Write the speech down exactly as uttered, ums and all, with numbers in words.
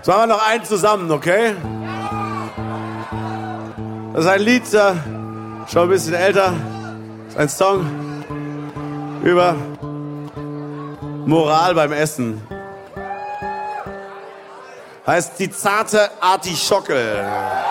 So, machen wir noch einen zusammen, okay? Das ist ein Lied, äh, schon ein bisschen älter. Das ist ein Song über Moral beim Essen. Heißt Die zarte Artischocke.